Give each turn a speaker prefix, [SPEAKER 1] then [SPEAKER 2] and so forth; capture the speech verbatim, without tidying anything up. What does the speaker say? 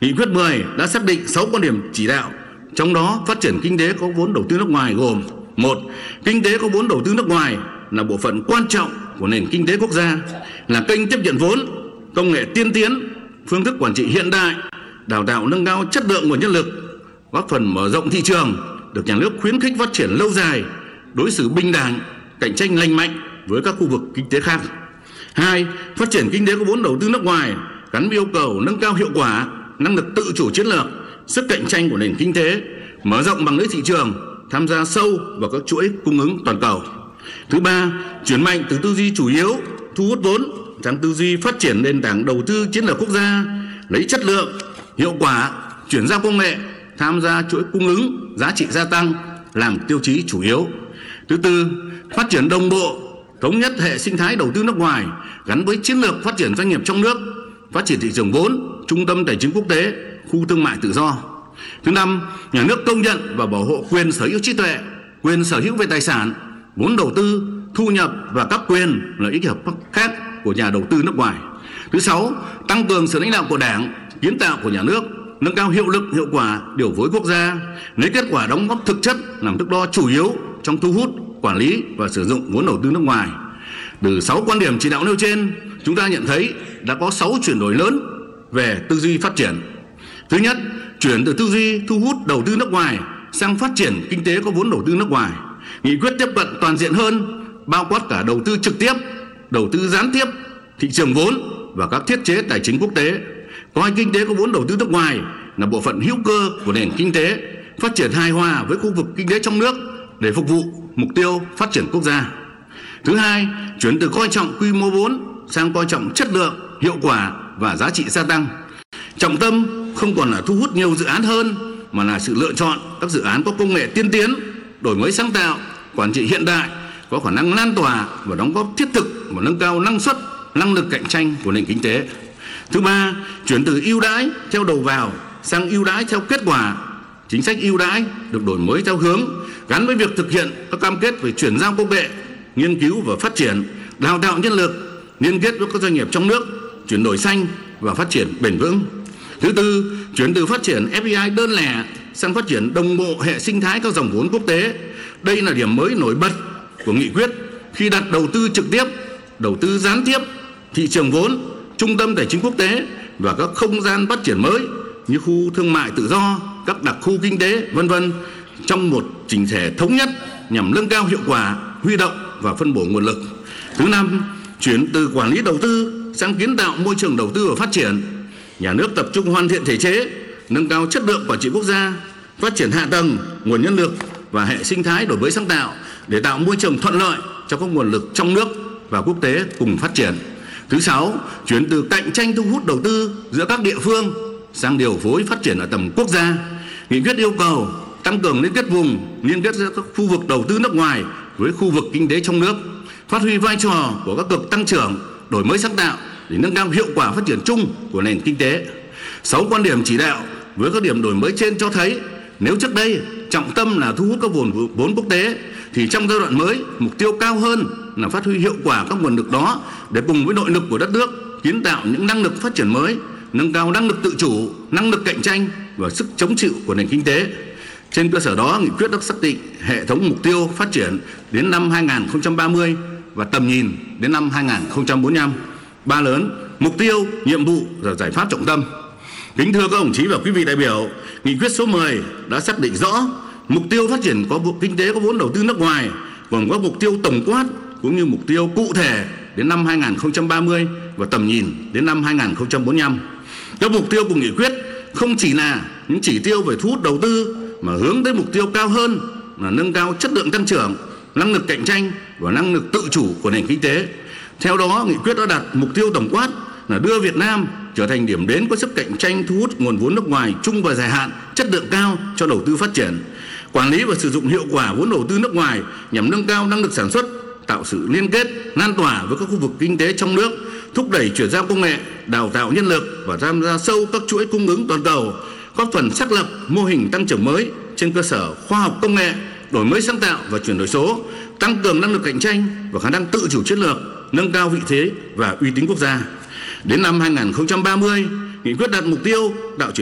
[SPEAKER 1] Nghị quyết mười đã xác định sáu quan điểm chỉ đạo, trong đó phát triển kinh tế có vốn đầu tư nước ngoài gồm: một, kinh tế có vốn đầu tư nước ngoài là bộ phận quan trọng của nền kinh tế quốc gia, là kênh tiếp nhận vốn, công nghệ tiên tiến, phương thức quản trị hiện đại, đào tạo nâng cao chất lượng nguồn nhân lực, góp phần mở rộng thị trường, được nhà nước khuyến khích phát triển lâu dài, đối xử bình đẳng, cạnh tranh lành mạnh với các khu vực kinh tế khác. Hai, phát triển kinh tế có vốn đầu tư nước ngoài gắn với yêu cầu nâng cao hiệu quả, năng lực tự chủ chiến lược, sức cạnh tranh của nền kinh tế, mở rộng mạng lưới thị trường, tham gia sâu vào các chuỗi cung ứng toàn cầu. Thứ ba, chuyển mạnh từ tư duy chủ yếu thu hút vốn sang tư duy phát triển nền tảng đầu tư chiến lược quốc gia, lấy chất lượng, hiệu quả, chuyển giao công nghệ, tham gia chuỗi cung ứng, giá trị gia tăng làm tiêu chí chủ yếu. Thứ tư, phát triển đồng bộ, thống nhất hệ sinh thái đầu tư nước ngoài gắn với chiến lược phát triển doanh nghiệp trong nước, phát triển thị trường vốn, trung tâm tài chính quốc tế, khu thương mại tự do. Thứ năm, nhà nước công nhận và bảo hộ quyền sở hữu trí tuệ, quyền sở hữu về tài sản, vốn đầu tư, thu nhập và các quyền lợi ích hợp pháp khác của nhà đầu tư nước ngoài. Thứ sáu, tăng cường sự lãnh đạo của Đảng, kiến tạo của nhà nước, nâng cao hiệu lực hiệu quả điều phối quốc gia, lấy kết quả đóng góp thực chất làm thước đo chủ yếu trong thu hút, quản lý và sử dụng vốn đầu tư nước ngoài. Từ sáu quan điểm chỉ đạo nêu trên, chúng ta nhận thấy đã có sáu chuyển đổi lớn về tư duy phát triển. Thứ nhất, chuyển từ tư duy thu hút đầu tư nước ngoài sang phát triển kinh tế có vốn đầu tư nước ngoài. Nghị quyết tiếp cận toàn diện hơn, bao quát cả đầu tư trực tiếp, đầu tư gián tiếp, thị trường vốn và các thiết chế tài chính quốc tế. Coi kinh tế có vốn đầu tư nước ngoài là bộ phận hữu cơ của nền kinh tế, phát triển hài hòa với khu vực kinh tế trong nước để phục vụ mục tiêu phát triển quốc gia. Thứ hai, chuyển từ coi trọng quy mô vốn sang coi trọng chất lượng, hiệu quả và giá trị gia tăng. Trọng tâm không còn là thu hút nhiều dự án hơn, mà là sự lựa chọn các dự án có công nghệ tiên tiến, đổi mới sáng tạo, quản trị hiện đại, có khả năng lan tỏa và đóng góp thiết thực và nâng cao năng suất, năng lực cạnh tranh của nền kinh tế. Thứ ba, chuyển từ ưu đãi theo đầu vào sang ưu đãi theo kết quả. Chính sách ưu đãi được đổi mới theo hướng gắn với việc thực hiện các cam kết về chuyển giao công nghệ, nghiên cứu và phát triển, đào tạo nhân lực, liên kết với các doanh nghiệp trong nước, chuyển đổi xanh và phát triển bền vững. Thứ tư, chuyển từ phát triển ép đê i đơn lẻ sang phát triển đồng bộ hệ sinh thái các dòng vốn quốc tế. Đây là điểm mới nổi bật của nghị quyết khi đặt đầu tư trực tiếp, đầu tư gián tiếp, thị trường vốn, trung tâm tài chính quốc tế và các không gian phát triển mới như khu thương mại tự do, các đặc khu kinh tế, vân vân trong một chỉnh thể thống nhất nhằm nâng cao hiệu quả, huy động và phân bổ nguồn lực. Thứ năm, chuyển từ quản lý đầu tư sang kiến tạo môi trường đầu tư và phát triển. Nhà nước tập trung hoàn thiện thể chế, nâng cao chất lượng quản trị quốc gia, phát triển hạ tầng, nguồn nhân lực và hệ sinh thái đổi mới sáng tạo để tạo môi trường thuận lợi cho các nguồn lực trong nước và quốc tế cùng phát triển. Thứ sáu, chuyển từ cạnh tranh thu hút đầu tư giữa các địa phương sang điều phối phát triển ở tầm quốc gia. Nghị quyết yêu cầu tăng cường liên kết vùng, liên kết giữa các khu vực đầu tư nước ngoài với khu vực kinh tế trong nước, phát huy vai trò của các cực tăng trưởng, đổi mới sáng tạo để nâng cao hiệu quả phát triển chung của nền kinh tế. Sáu quan điểm chỉ đạo với các điểm đổi mới trên cho thấy nếu trước đây trọng tâm là thu hút các nguồn vốn quốc tế thì trong giai đoạn mới mục tiêu cao hơn là phát huy hiệu quả các nguồn lực đó để cùng với nội lực của đất nước kiến tạo những năng lực phát triển mới, nâng cao năng lực tự chủ, năng lực cạnh tranh và sức chống chịu của nền kinh tế. Trên cơ sở đó, nghị quyết đã xác định hệ thống mục tiêu phát triển đến năm hai nghìn không trăm ba mươi và tầm nhìn đến năm hai nghìn không trăm bốn mươi lăm. Ba lớn: mục tiêu, nhiệm vụ và giải pháp trọng tâm. Kính thưa các đồng chí và quý vị đại biểu, nghị quyết số mười đã xác định rõ mục tiêu phát triển có kinh tế có vốn đầu tư nước ngoài, còn có mục tiêu tổng quát cũng như mục tiêu cụ thể đến năm hai nghìn không trăm ba mươi và tầm nhìn đến năm hai nghìn không trăm bốn mươi lăm. Các mục tiêu của nghị quyết không chỉ là những chỉ tiêu về thu hút đầu tư mà hướng tới mục tiêu cao hơn là nâng cao chất lượng tăng trưởng, năng lực cạnh tranh và năng lực tự chủ của nền kinh tế. Theo đó, nghị quyết đã đặt mục tiêu tổng quát là đưa Việt Nam trở thành điểm đến có sức cạnh tranh thu hút nguồn vốn nước ngoài chung và dài hạn, chất lượng cao cho đầu tư phát triển, quản lý và sử dụng hiệu quả vốn đầu tư nước ngoài nhằm nâng cao năng lực sản xuất, tạo sự liên kết, lan tỏa với các khu vực kinh tế trong nước, thúc đẩy chuyển giao công nghệ, đào tạo nhân lực và tham gia sâu các chuỗi cung ứng toàn cầu, góp phần xác lập mô hình tăng trưởng mới trên cơ sở khoa học công nghệ, đổi mới sáng tạo và chuyển đổi số, tăng cường năng lực cạnh tranh và khả năng tự chủ chiến lược, nâng cao vị thế và uy tín quốc gia. Đến năm hai nghìn không trăm ba mươi, nghị quyết đặt mục tiêu tạo chuyển